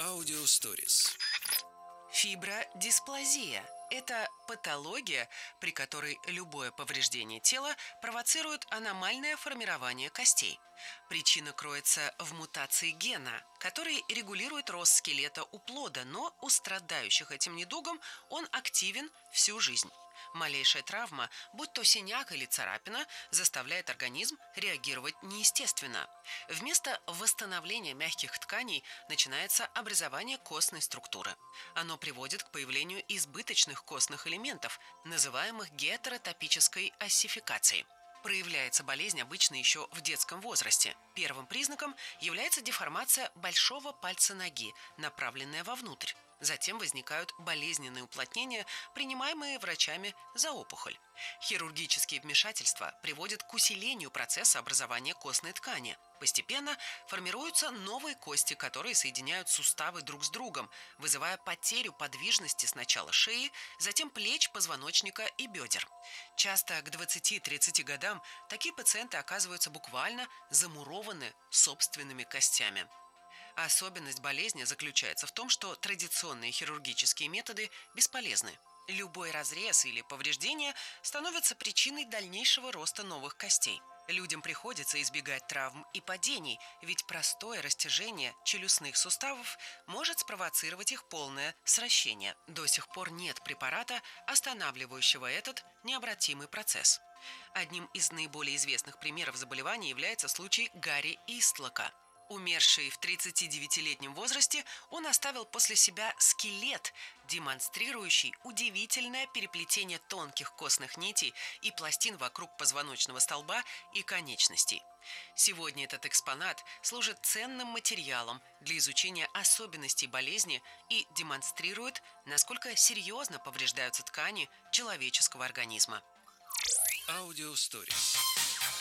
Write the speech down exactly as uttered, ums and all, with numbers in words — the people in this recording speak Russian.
Аудиосторис. Фибродисплазия – это патология, при которой любое повреждение тела провоцирует аномальное формирование костей. Причина кроется в мутации гена, который регулирует рост скелета у плода, но у страдающих этим недугом он активен всю жизнь. Малейшая травма, будь то синяк или царапина, заставляет организм реагировать неестественно. Вместо восстановления мягких тканей начинается образование костной структуры. Оно приводит к появлению избыточных костных элементов, называемых гетеротопической оссификацией. Проявляется болезнь обычно еще в детском возрасте. Первым признаком является деформация большого пальца ноги, направленная вовнутрь. Затем возникают болезненные уплотнения, принимаемые врачами за опухоль. Хирургические вмешательства приводят к усилению процесса образования костной ткани. Постепенно формируются новые кости, которые соединяют суставы друг с другом, вызывая потерю подвижности сначала шеи, затем плеч, позвоночника и бедер. Часто к двадцати-тридцати годам такие пациенты оказываются буквально замурованы собственными костями. Особенность болезни заключается в том, что традиционные хирургические методы бесполезны. Любой разрез или повреждение становится причиной дальнейшего роста новых костей. Людям приходится избегать травм и падений, ведь простое растяжение челюстных суставов может спровоцировать их полное сращение. До сих пор нет препарата, останавливающего этот необратимый процесс. Одним из наиболее известных примеров заболевания является случай Гарри Истлока. Умерший в тридцатидевятилетнем возрасте, он оставил после себя скелет, демонстрирующий удивительное переплетение тонких костных нитей и пластин вокруг позвоночного столба и конечностей. Сегодня этот экспонат служит ценным материалом для изучения особенностей болезни и демонстрирует, насколько серьезно повреждаются ткани человеческого организма. Аудиосторис.